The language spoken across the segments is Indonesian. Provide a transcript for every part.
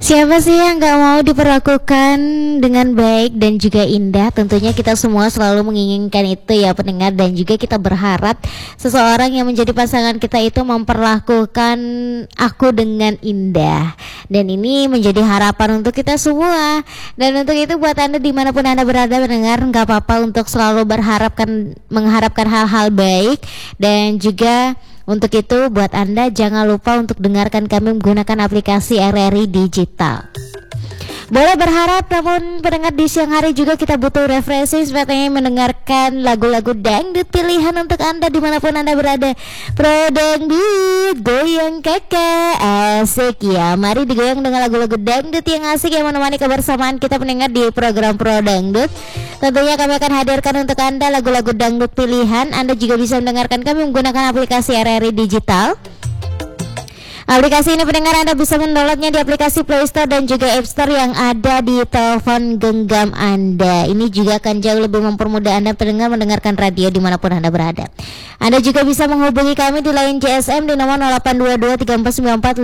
Siapa sih yang gak mau diperlakukan dengan baik dan juga indah? Tentunya kita semua selalu menginginkan itu ya pendengar. Dan juga kita berharap seseorang yang menjadi pasangan kita itu memperlakukan aku dengan indah. Dan ini menjadi harapan untuk kita semua. Dan untuk itu buat Anda dimanapun Anda berada pendengar, gak apa-apa untuk selalu mengharapkan hal-hal baik. Dan juga untuk itu buat Anda jangan lupa untuk dengarkan kami menggunakan aplikasi RRI Digital. Boleh berharap, namun pendengar di siang hari juga kita butuh refreshing sepertinya mendengarkan lagu-lagu dangdut pilihan untuk Anda dimanapun Anda berada. Pro dangdut, goyang kakak, asik ya. Mari digoyang dengan lagu-lagu dangdut yang asik yang menemani kebersamaan kita pendengar di program Pro Dangdut. Tentunya kami akan hadirkan untuk Anda lagu-lagu dangdut pilihan. Anda juga bisa mendengarkan kami menggunakan aplikasi RRI Digital. Aplikasi ini pendengar Anda bisa mendownloadnya di aplikasi Play Store dan juga App Store yang ada di telepon genggam Anda. Ini juga akan jauh lebih mempermudah Anda pendengar mendengarkan radio dimanapun Anda berada. Anda juga bisa menghubungi kami di line GSM di nomor 0822 3494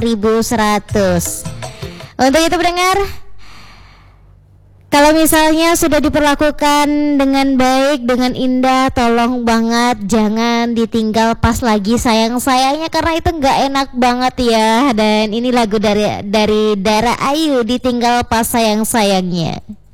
5100. Untuk itu pendengar, kalau misalnya sudah diperlakukan dengan baik, dengan indah, tolong banget jangan ditinggal pas lagi sayang-sayangnya, karena itu nggak enak banget ya. Dan ini lagu dari Dara Ayu, Ditinggal Pas Sayang-sayangnya.